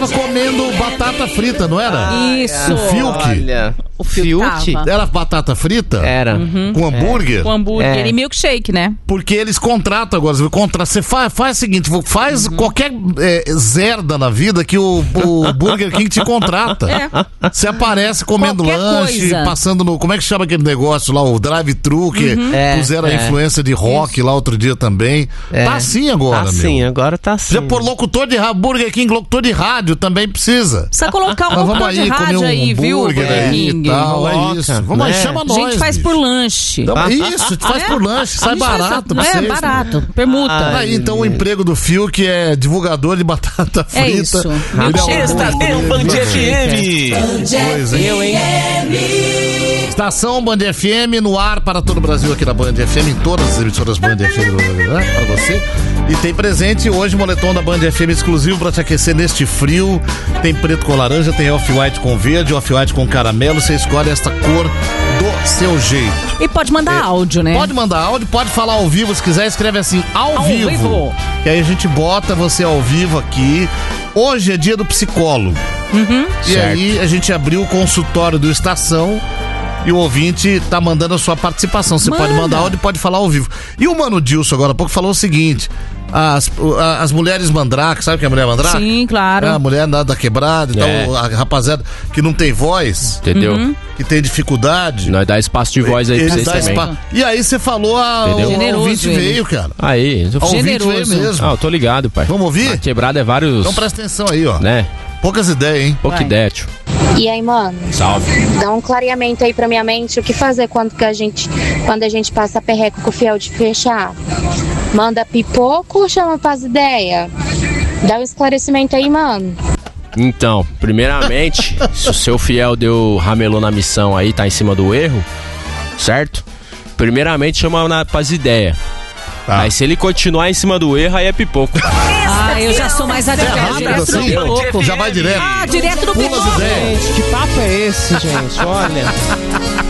tava comendo batata frita, não era? Isso. O Fiuk. Olha, o Fiuk? Era batata frita? Era. Com hambúrguer? Com hambúrguer e milkshake, né? Porque eles contratam agora. Você faz o seguinte, faz qualquer zerda na vida que o Burger King te contrata. Você aparece comendo Qualquer lanche, coisa. passando no... Como é que chama aquele negócio lá? O drive-thru, que puseram a influência de rock lá outro dia também. Tá assim agora, Tá meu. assim, agora tá assim. Já por locutor de Burger King, locutor de rádio também precisa. Precisa colocar um Nós locutor vamos de aí comer rádio um aí, viu, hambúrguer Burger aí King? e tal, Coloca, isso. Vamos aí, né? chama A nós. gente faz bicho. por lanche. Então, isso, faz por lanche, sai barato pra vocês. É barato, permuta. Aí, então, o emprego do Fiuk é divulgador de batata frita. É isso. Estação Band FM. Coisa, hein? Estação Band FM no ar para todo o Brasil aqui na Band FM, em todas as emissoras Band FM, né, para você. E tem presente hoje moletom da Band FM exclusivo para te aquecer neste frio. Tem preto com laranja, tem off-white com verde, off-white com caramelo. Você escolhe esta cor do seu jeito. E pode mandar áudio, né? Pode mandar áudio, pode falar ao vivo, se quiser escreve assim, ao vivo. Que aí a gente bota você ao vivo aqui. Hoje é dia do psicólogo. E Certo. aí a gente abriu o consultório do Estação e o ouvinte tá mandando a sua participação. Você pode mandar áudio e pode falar ao vivo. E o Mano Dilson agora há pouco falou o seguinte: as mulheres mandrake, sabe o que é mulher mandrake? Sim, claro. É a mulher da quebrada, então a rapaziada que não tem voz, Entendeu? que tem dificuldade. Nós dá espaço de voz aí pra Eles vocês dá também. E aí você falou, o Generoso ouvinte ele. veio, cara. Aí, O ouvinte veio Generoso. mesmo. eu tô ligado, pai. Vamos ouvir? A quebrada é vários, Então presta atenção aí, ó. né? Poucas ideias, hein? Pouca Vai. ideia, tio. E aí, mano, Salve. dá um clareamento aí pra minha mente. O que fazer quando a gente passa perreco com o fiel de fechar? Manda pipoco ou chama pras ideias? Dá um esclarecimento aí, mano. Então, primeiramente, se o seu fiel ramelou na missão aí, tá em cima do erro, certo? Primeiramente chama pras ideias. Aí se ele continuar em cima do erro, aí é pipoco. Eu já sou mais Rápido radical. Direto assim, no pipoco. já vai direto. Direto no Pula as pipoco. ideias. Que papo é esse, gente? Olha.